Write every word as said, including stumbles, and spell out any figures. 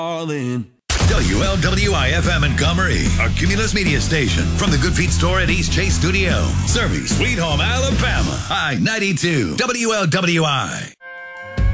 All in. W L W I F M Montgomery, our Cumulus media station. From the Good Feet store at East Chase Studio. Serving Sweet Home, Alabama. I ninety-two, W L W I.